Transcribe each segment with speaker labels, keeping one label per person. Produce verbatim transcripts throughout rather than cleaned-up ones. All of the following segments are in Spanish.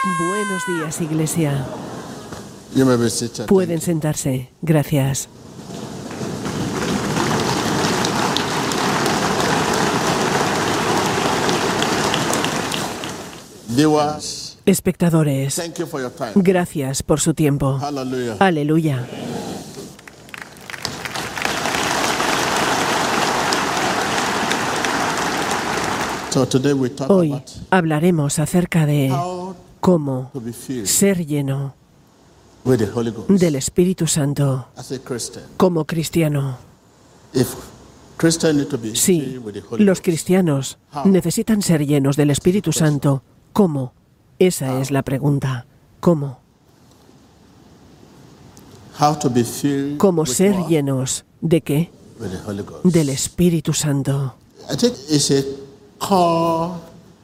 Speaker 1: Buenos días, iglesia.
Speaker 2: You may be seated.
Speaker 1: Pueden sentarse. Gracias.
Speaker 2: Viewers,
Speaker 1: Espectadores,
Speaker 2: thank you for your time.
Speaker 1: gracias por su tiempo.
Speaker 2: Hallelujah.
Speaker 1: Aleluya.
Speaker 2: So today we talk
Speaker 1: Hoy
Speaker 2: about
Speaker 1: hablaremos acerca de
Speaker 2: how
Speaker 1: cómo
Speaker 2: to be filled
Speaker 1: ser lleno
Speaker 2: with the Holy Ghost
Speaker 1: del Espíritu Santo
Speaker 2: as a Christian.
Speaker 1: como cristiano.
Speaker 2: If Christians need to be
Speaker 1: Sí,
Speaker 2: filled with the Holy
Speaker 1: los
Speaker 2: Ghost,
Speaker 1: cristianos necesitan ser llenos del Espíritu Santo. ¿Cómo? Esa es la pregunta. ¿Cómo?
Speaker 2: how to be filled
Speaker 1: ¿Cómo
Speaker 2: with
Speaker 1: ser
Speaker 2: what?
Speaker 1: llenos de qué?
Speaker 2: With the Holy Ghost.
Speaker 1: Del Espíritu Santo.
Speaker 2: I think it's a core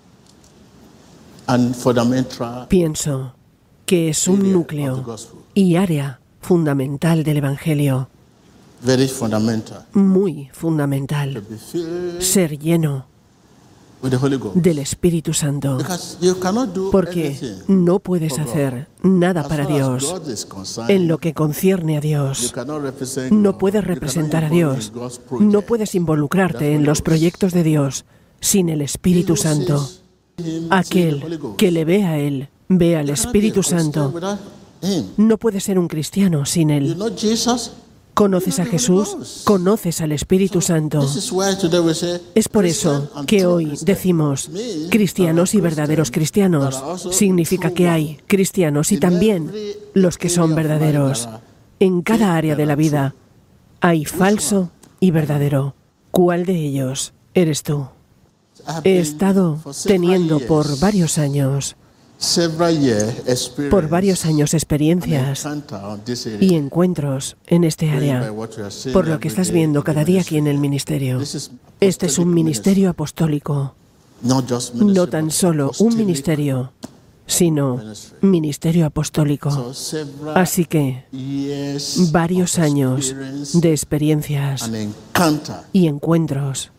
Speaker 2: and fundamental
Speaker 1: Pienso que es un núcleo y área fundamental del Evangelio,
Speaker 2: very fundamental
Speaker 1: muy
Speaker 2: to
Speaker 1: fundamental,
Speaker 2: be filled
Speaker 1: ser lleno
Speaker 2: with the Holy Ghost.
Speaker 1: del Espíritu Santo,
Speaker 2: Because you cannot do
Speaker 1: porque
Speaker 2: anything
Speaker 1: no puedes
Speaker 2: for God.
Speaker 1: hacer nada
Speaker 2: As
Speaker 1: para
Speaker 2: far as
Speaker 1: Dios.
Speaker 2: God is concerned,
Speaker 1: En lo que concierne a
Speaker 2: you
Speaker 1: Dios,
Speaker 2: cannot represent
Speaker 1: no
Speaker 2: God.
Speaker 1: puedes
Speaker 2: You cannot
Speaker 1: representar a
Speaker 2: involve
Speaker 1: Dios,
Speaker 2: in God's project.
Speaker 1: no puedes involucrarte en los proyectos de Dios sin el Espíritu Santo. Aquel que le ve a Él, ve al Espíritu Santo. No puede ser un cristiano sin
Speaker 2: You
Speaker 1: Él.
Speaker 2: know Jesus?
Speaker 1: ¿Conoces a Jesús? ¿Conoces al Espíritu Santo?
Speaker 2: This is why today we say
Speaker 1: Es por eso que hoy decimos cristianos y verdaderos cristianos. Significa que hay cristianos y también los que son verdaderos. En cada área de la vida hay falso y verdadero. ¿Cuál de ellos eres tú? He estado teniendo por varios años,
Speaker 2: several years experience
Speaker 1: por varios años experiencias
Speaker 2: encounter on this area.
Speaker 1: y encuentros en este área, por lo que estás viendo cada día aquí en el ministerio. Este es un ministerio apostólico,
Speaker 2: Not just ministry,
Speaker 1: no tan
Speaker 2: but
Speaker 1: solo un
Speaker 2: apostolic.
Speaker 1: ministerio, sino ministerio apostólico.
Speaker 2: So several
Speaker 1: Así que
Speaker 2: years
Speaker 1: varios
Speaker 2: of
Speaker 1: años
Speaker 2: experience
Speaker 1: de experiencias
Speaker 2: and encounter.
Speaker 1: y encuentros.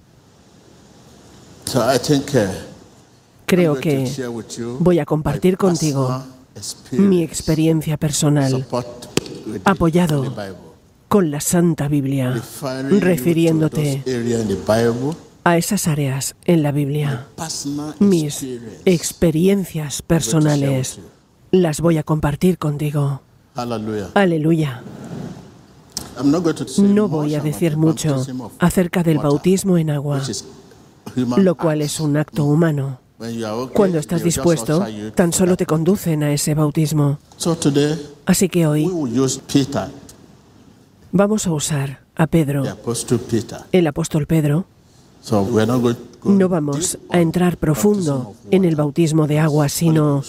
Speaker 2: So I think uh,
Speaker 1: Creo
Speaker 2: I'm going
Speaker 1: que
Speaker 2: to share with you
Speaker 1: voy a compartir
Speaker 2: my
Speaker 1: contigo
Speaker 2: personal experience,
Speaker 1: mi experiencia personal
Speaker 2: support with
Speaker 1: apoyado
Speaker 2: the Bible,
Speaker 1: con la Santa Biblia,
Speaker 2: referring you to
Speaker 1: refiriéndote
Speaker 2: those areas in the Bible,
Speaker 1: a esas áreas en la Biblia.
Speaker 2: personal
Speaker 1: Mis
Speaker 2: experience.
Speaker 1: experiencias personales las voy a compartir contigo.
Speaker 2: Hallelujah.
Speaker 1: Aleluya.
Speaker 2: I'm not going to say
Speaker 1: No
Speaker 2: much
Speaker 1: voy a
Speaker 2: about
Speaker 1: decir
Speaker 2: the
Speaker 1: mucho
Speaker 2: baptism of
Speaker 1: acerca del
Speaker 2: water,
Speaker 1: bautismo en agua,
Speaker 2: which is human
Speaker 1: lo cual
Speaker 2: act.
Speaker 1: es un acto humano.
Speaker 2: When you are okay,
Speaker 1: Cuando estás
Speaker 2: they will just
Speaker 1: dispuesto,
Speaker 2: usher you
Speaker 1: tan
Speaker 2: for
Speaker 1: solo
Speaker 2: that.
Speaker 1: te conducen a ese bautismo.
Speaker 2: So today
Speaker 1: Así que
Speaker 2: we
Speaker 1: hoy
Speaker 2: will use Peter,
Speaker 1: vamos a usar a Pedro,
Speaker 2: the apostle Peter.
Speaker 1: el apóstol Pedro.
Speaker 2: So we're not going to go
Speaker 1: No vamos
Speaker 2: deep
Speaker 1: a
Speaker 2: on
Speaker 1: entrar
Speaker 2: baptism
Speaker 1: profundo
Speaker 2: of
Speaker 1: en el
Speaker 2: water.
Speaker 1: bautismo de agua, sino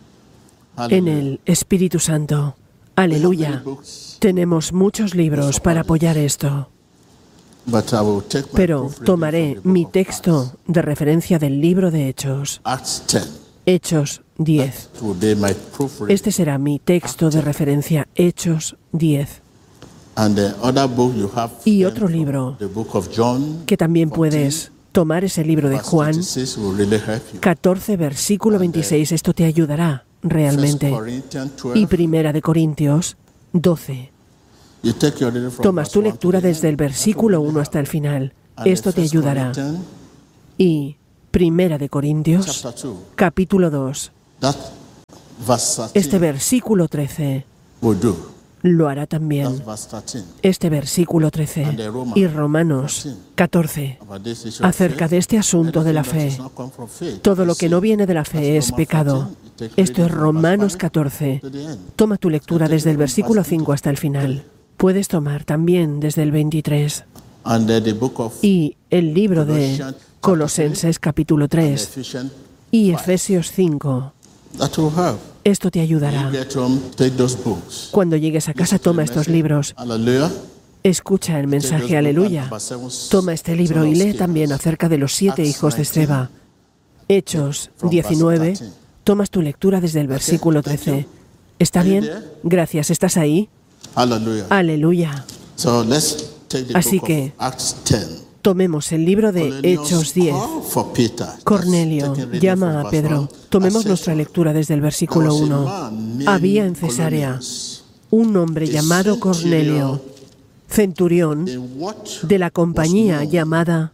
Speaker 1: en
Speaker 2: Hallelujah.
Speaker 1: el Espíritu Santo. Aleluya. Tenemos muchos libros para apoyar esto,
Speaker 2: But I will take my
Speaker 1: pero
Speaker 2: proofreading
Speaker 1: tomaré
Speaker 2: from the book
Speaker 1: mi
Speaker 2: of
Speaker 1: texto de referencia del libro de Hechos,
Speaker 2: Acts ten.
Speaker 1: Hechos diez.
Speaker 2: It will be my proofreading.
Speaker 1: Este será mi texto de referencia, Hechos diez.
Speaker 2: And the other book you have
Speaker 1: Y
Speaker 2: then
Speaker 1: otro
Speaker 2: from
Speaker 1: libro
Speaker 2: the book of John,
Speaker 1: que también puedes tomar ese libro de
Speaker 2: verse
Speaker 1: Juan,
Speaker 2: twenty-six will really help you.
Speaker 1: catorce, versículo veintiséis. Esto te ayudará
Speaker 2: First
Speaker 1: realmente.
Speaker 2: Corinthians
Speaker 1: Y
Speaker 2: twelve.
Speaker 1: Primera de Corintios doce.
Speaker 2: You take your reading from
Speaker 1: Tomas
Speaker 2: verse
Speaker 1: tu
Speaker 2: one to
Speaker 1: lectura
Speaker 2: the
Speaker 1: desde el
Speaker 2: end.
Speaker 1: versículo uno hasta el final.
Speaker 2: And the
Speaker 1: Esto te
Speaker 2: First
Speaker 1: ayudará.
Speaker 2: Corinthians
Speaker 1: Y Primera de Corintios,
Speaker 2: chapter two.
Speaker 1: capítulo dos.
Speaker 2: That verse
Speaker 1: Este
Speaker 2: thirteen
Speaker 1: versículo trece
Speaker 2: will do.
Speaker 1: lo hará también.
Speaker 2: That's verse thirteen.
Speaker 1: Este versículo trece y Romanos catorce,
Speaker 2: About this issue of
Speaker 1: acerca
Speaker 2: faith.
Speaker 1: de este asunto de la
Speaker 2: Anything that
Speaker 1: fe.
Speaker 2: does not come from faith
Speaker 1: Todo lo
Speaker 2: is
Speaker 1: que
Speaker 2: sin.
Speaker 1: no viene de la fe
Speaker 2: That's
Speaker 1: es
Speaker 2: Romans
Speaker 1: pecado.
Speaker 2: fourteen. You take
Speaker 1: Esto es
Speaker 2: reading from verse
Speaker 1: Romanos
Speaker 2: five
Speaker 1: catorce.
Speaker 2: to the end.
Speaker 1: Toma tu lectura desde el versículo cinco hasta el final. Puedes tomar también desde el veintitrés.
Speaker 2: And then the book of
Speaker 1: Y el libro de Colosenses capítulo tres
Speaker 2: Ephesians
Speaker 1: y
Speaker 2: five.
Speaker 1: Efesios cinco.
Speaker 2: That will help.
Speaker 1: Esto te
Speaker 2: You
Speaker 1: ayudará.
Speaker 2: get home, take those books.
Speaker 1: Cuando llegues a casa, toma estos libros.
Speaker 2: Hallelujah.
Speaker 1: Escucha el mensaje, aleluya. Toma este libro y lee también acerca de los siete hijos de Seba. Hechos diecinueve. Tomas tu lectura desde el versículo trece. ¿Está bien? Gracias. ¿Estás ahí?
Speaker 2: Hallelujah.
Speaker 1: Aleluya.
Speaker 2: So let's take the
Speaker 1: Así
Speaker 2: book
Speaker 1: que
Speaker 2: of Acts ten.
Speaker 1: Tomemos el libro de Hechos diez. Cornelio llama a Pedro. Tomemos nuestra lectura desde el versículo uno. Había en Cesarea un hombre llamado Cornelio, centurión de la compañía llamada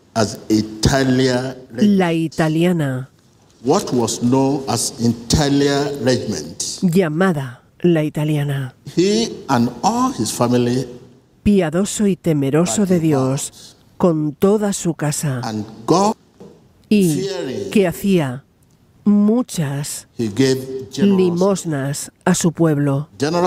Speaker 1: la Italiana, llamada la Italiana. Piadoso y temeroso de Dios con toda su casa, y que hacía muchas limosnas a su pueblo.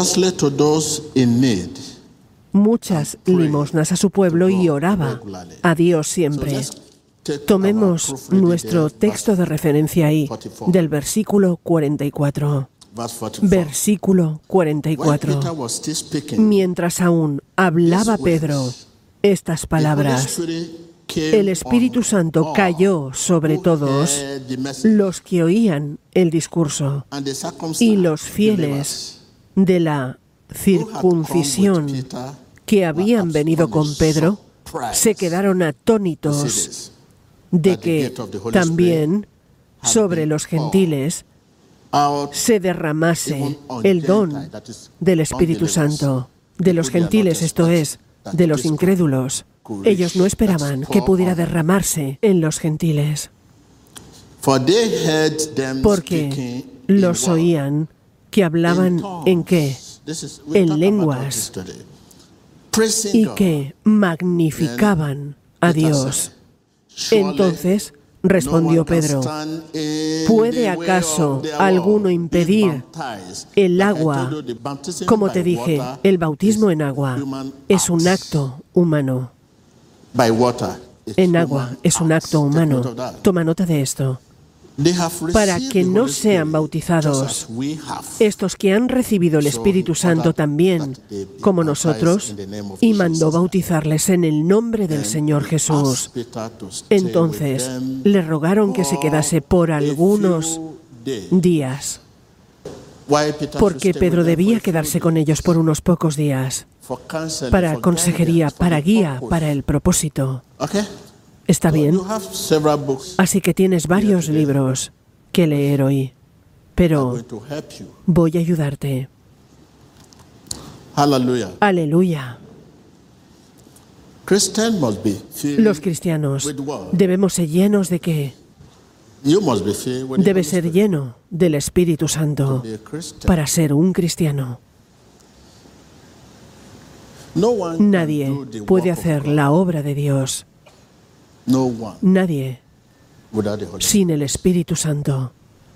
Speaker 1: Muchas limosnas a su pueblo y oraba a Dios siempre. Tomemos nuestro texto de referencia ahí, del versículo cuarenta y cuatro. Versículo cuarenta y cuatro. Mientras aún hablaba Pedro estas palabras, el Espíritu Santo cayó sobre todos los que oían el discurso, y los fieles de la circuncisión que habían venido con Pedro se quedaron atónitos de que también sobre los gentiles se derramase el don del Espíritu Santo. De los gentiles, esto es, de los incrédulos. Ellos no esperaban que pudiera derramarse en los gentiles, porque los oían que hablaban en qué, en lenguas, y que magnificaban a Dios. Entonces respondió Pedro: ¿puede acaso alguno impedir el agua? Como te dije, el bautismo en agua es un acto humano. En agua es un acto humano. Toma nota de esto. Para que no sean bautizados estos que han recibido el Espíritu Santo también, como nosotros, y mandó bautizarles en el nombre del Señor Jesús. Entonces le rogaron que se quedase por algunos días. ¿Por qué Pedro debía quedarse con ellos por unos pocos días? Para consejería, para guía, para el propósito. ¿Está bien? Así que tienes varios libros que leer hoy, pero voy a ayudarte. Aleluya. Los cristianos debemos ser llenos de ¿qué? Debe ser lleno del Espíritu Santo para ser un cristiano. Nadie puede hacer la obra de Dios. Nadie sin el Espíritu Santo.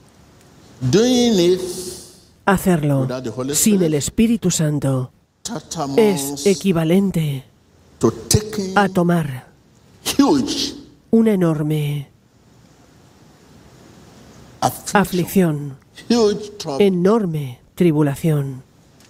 Speaker 1: Hacerlo sin el Espíritu Santo es equivalente a tomar una enorme aflicción, enorme tribulación,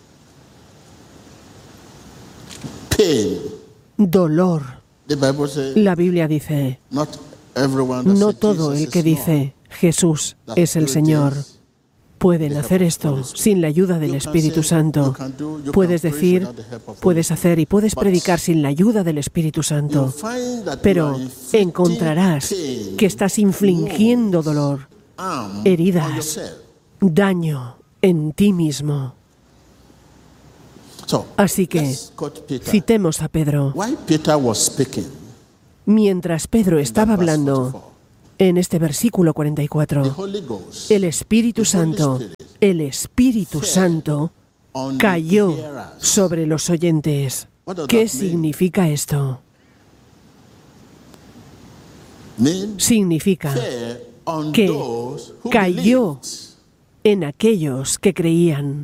Speaker 1: dolor. La Biblia dice, no todo el que dice Jesús es el Señor pueden hacer esto sin la ayuda del Espíritu Santo. Puedes decir, puedes hacer y puedes predicar sin la ayuda del Espíritu Santo, pero encontrarás que estás infligiendo dolor, heridas, daño en ti mismo. Así que citemos a Pedro. Mientras Pedro estaba hablando, en este versículo cuarenta y cuatro, el Espíritu Santo, el Espíritu Santo cayó sobre los oyentes. ¿Qué significa esto? Significa que cayó en aquellos que creían,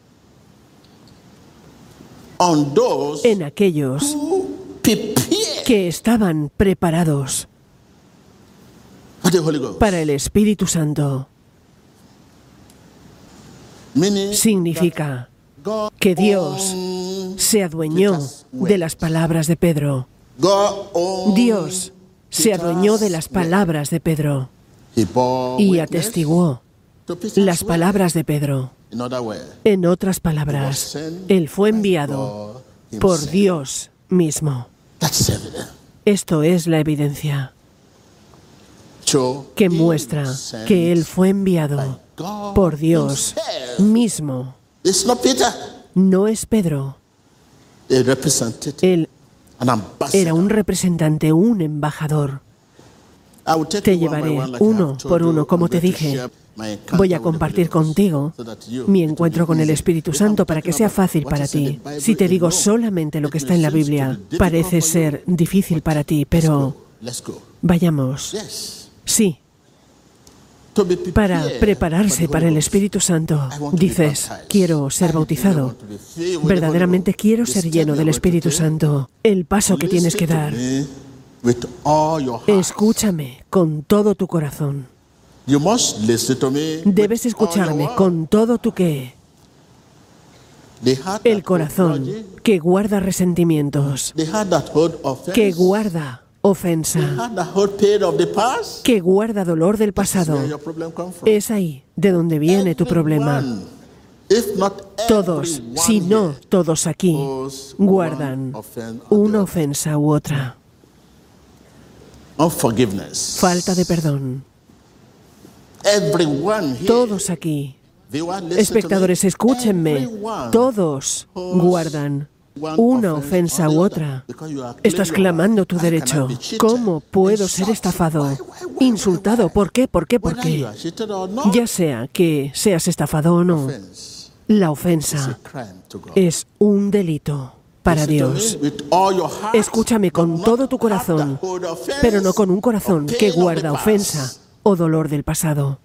Speaker 1: en aquellos que estaban preparados para el Espíritu Santo. Significa que Dios se adueñó de las palabras de Pedro. Dios se adueñó de las palabras de Pedro y atestiguó las palabras de Pedro. En otras palabras, Él fue enviado por Dios mismo. Esto es la evidencia
Speaker 2: show
Speaker 1: que
Speaker 2: him
Speaker 1: muestra
Speaker 2: sent
Speaker 1: que Él fue enviado
Speaker 2: by God
Speaker 1: por Dios
Speaker 2: himself.
Speaker 1: mismo.
Speaker 2: It's not Peter,
Speaker 1: No es Pedro.
Speaker 2: a representative,
Speaker 1: Él
Speaker 2: an ambassador.
Speaker 1: era un representante, un embajador.
Speaker 2: I will take
Speaker 1: Te
Speaker 2: you one by
Speaker 1: llevaré
Speaker 2: one, like I
Speaker 1: uno
Speaker 2: have told
Speaker 1: por
Speaker 2: you.
Speaker 1: uno, como
Speaker 2: I'm
Speaker 1: te
Speaker 2: going to
Speaker 1: dije.
Speaker 2: share my encounter
Speaker 1: Voy a
Speaker 2: with the
Speaker 1: compartir
Speaker 2: Holy Ghost,
Speaker 1: contigo
Speaker 2: so that you-
Speaker 1: mi
Speaker 2: it will
Speaker 1: encuentro
Speaker 2: be
Speaker 1: con el
Speaker 2: easy.
Speaker 1: Espíritu
Speaker 2: If I'm
Speaker 1: Santo para
Speaker 2: talking
Speaker 1: que sea
Speaker 2: about
Speaker 1: fácil
Speaker 2: what
Speaker 1: para
Speaker 2: is in
Speaker 1: ti.
Speaker 2: the Bible
Speaker 1: Si te digo
Speaker 2: alone,
Speaker 1: solamente lo
Speaker 2: it
Speaker 1: que
Speaker 2: may
Speaker 1: está en la
Speaker 2: seem to
Speaker 1: Biblia,
Speaker 2: be difficult
Speaker 1: parece
Speaker 2: for you,
Speaker 1: ser difícil para ti,
Speaker 2: Let's
Speaker 1: pero
Speaker 2: go. Let's go.
Speaker 1: vayamos.
Speaker 2: Yes.
Speaker 1: Sí,
Speaker 2: To be prepared
Speaker 1: para
Speaker 2: for
Speaker 1: prepararse
Speaker 2: the
Speaker 1: para
Speaker 2: Holy
Speaker 1: el
Speaker 2: Ghost.
Speaker 1: Espíritu Santo.
Speaker 2: I want to be
Speaker 1: Dices,
Speaker 2: baptized.
Speaker 1: quiero ser
Speaker 2: I really
Speaker 1: bautizado.
Speaker 2: want to be filled with the
Speaker 1: Verdaderamente
Speaker 2: Holy Ghost.
Speaker 1: quiero
Speaker 2: The
Speaker 1: ser
Speaker 2: step
Speaker 1: lleno
Speaker 2: you're
Speaker 1: del
Speaker 2: going to
Speaker 1: Espíritu
Speaker 2: take,
Speaker 1: Santo. El paso que tienes que
Speaker 2: listen to
Speaker 1: dar.
Speaker 2: me with all your heart.
Speaker 1: Escúchame con todo tu corazón.
Speaker 2: You must listen to me
Speaker 1: Debes
Speaker 2: with all your
Speaker 1: escucharme
Speaker 2: heart.
Speaker 1: con todo tu qué.
Speaker 2: The heart
Speaker 1: El
Speaker 2: that
Speaker 1: corazón
Speaker 2: holds grudge,
Speaker 1: que guarda resentimientos,
Speaker 2: the heart that holds offense,
Speaker 1: que guarda
Speaker 2: the
Speaker 1: ofensa,
Speaker 2: heart that holds pain of the past.
Speaker 1: que guarda dolor del
Speaker 2: This is where
Speaker 1: pasado.
Speaker 2: your problem comes from.
Speaker 1: Es ahí de donde viene tu problema.
Speaker 2: Everyone, if not
Speaker 1: Todos,
Speaker 2: everyone
Speaker 1: si no
Speaker 2: here,
Speaker 1: todos aquí,
Speaker 2: holds
Speaker 1: guardan
Speaker 2: one offense or
Speaker 1: una
Speaker 2: the
Speaker 1: ofensa u otra.
Speaker 2: other. Unforgiveness.
Speaker 1: Falta de perdón.
Speaker 2: Everyone here,
Speaker 1: Todos aquí,
Speaker 2: viewer, listen to me.
Speaker 1: espectadores, escúchenme.
Speaker 2: Everyone
Speaker 1: Todos guardan una ofensa u otra. Estás clamando tu derecho. ¿Cómo puedo ser estafado? Insultado. ¿Por qué? ¿Por qué? ¿Por qué? Ya sea que seas estafado o no, la ofensa es un delito para Dios. Escúchame con todo tu corazón, pero no con un corazón que guarda ofensa o dolor del pasado.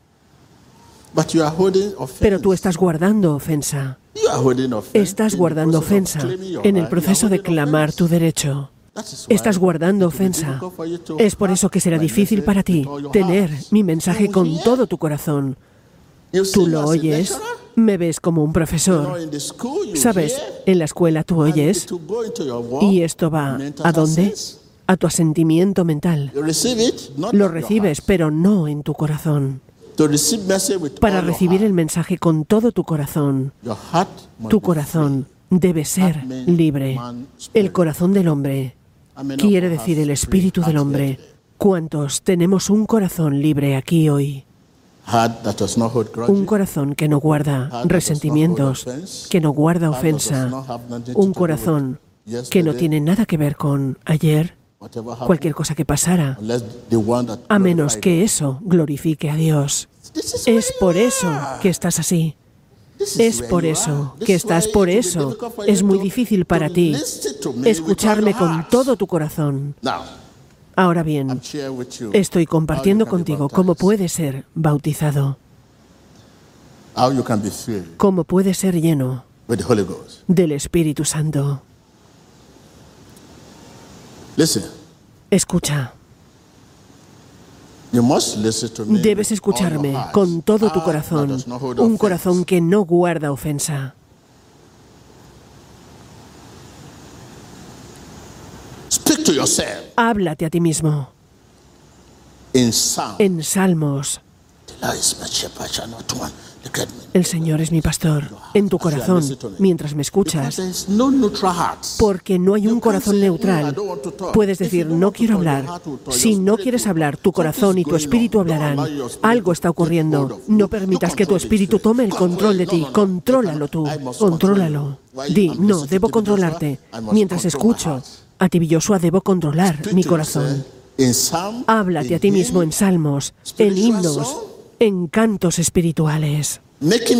Speaker 1: Pero tú estás guardando ofensa. Estás guardando ofensa en el proceso de clamar tu derecho. Estás guardando ofensa. Es por eso que será difícil para ti tener mi mensaje con todo tu corazón. Tú lo oyes, me ves como un profesor. ¿Sabes? En la escuela tú oyes y esto va ¿a dónde? A tu asentimiento mental. Lo recibes, pero no en tu corazón. Para recibir el mensaje con todo tu corazón, tu corazón debe ser libre. El corazón del hombre quiere decir el espíritu del hombre. ¿Cuántos tenemos un corazón libre aquí hoy? Un corazón que no guarda resentimientos, que no guarda ofensa. Un corazón que no tiene nada que ver con ayer, cualquier cosa que pasara, a menos que eso glorifique a Dios. Es por eso que estás así. Es por eso que estás por eso. Es muy difícil para ti escucharme con todo tu corazón. Ahora bien, estoy compartiendo contigo cómo puedes ser bautizado, cómo puedes ser lleno del Espíritu Santo. Escucha. Debes escucharme con todo tu corazón, un corazón que no guarda ofensa. Háblate a ti mismo. En Salmos, el Señor es mi pastor. En tu corazón, mientras me escuchas, porque no hay un corazón neutral. Puedes decir, no quiero hablar. Si no quieres hablar, tu corazón y tu espíritu hablarán. Algo está ocurriendo. No permitas que tu espíritu tome el control de ti. Contrólalo tú. Contrólalo. Di, no, debo controlarte. Mientras escucho, a ti, Joshua, debo controlar mi corazón. Háblate a ti mismo en salmos, en himnos, en cantos espirituales.